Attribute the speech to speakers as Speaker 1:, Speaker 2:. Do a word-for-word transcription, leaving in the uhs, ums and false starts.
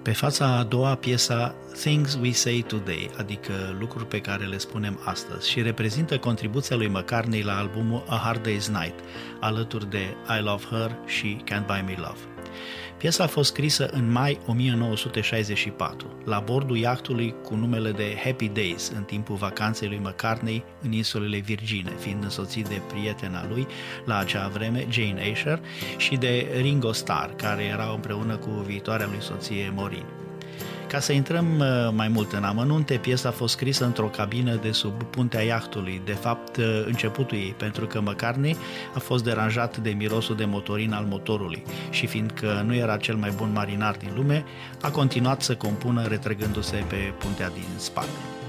Speaker 1: Pe fața a doua, piesa Things We Say Today, adică lucruri pe care le spunem astăzi, și reprezintă contribuția lui McCartney la albumul A Hard Day's Night, alături de I Love Her și Can't Buy Me Love. Piesa a fost scrisă în mai o mie nouă sute șaizeci și patru, la bordul iahtului cu numele de Happy Days, în timpul vacanței lui McCartney în insulele Virgine, fiind însoțit de prietena lui la acea vreme, Jane Asher, și de Ringo Starr, care erau împreună cu viitoarea lui soție Maureen. Ca să intrăm mai mult în amănunte, piesa a fost scrisă într-o cabină de sub puntea iahtului, de fapt începutul ei, pentru că McCartney a fost deranjat de mirosul de motorin al motorului și fiindcă nu era cel mai bun marinar din lume, a continuat să compună retrăgându-se pe puntea din spate.